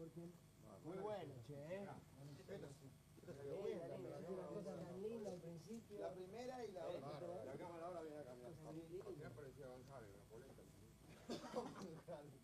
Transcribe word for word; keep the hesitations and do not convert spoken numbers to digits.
Muy bueno, che, ¿eh? Una cosa tan linda al principio. La primera y la otra. La cámara ahora viene a cambiar. Cosa muy linda. Siempre parecía González, una polenta.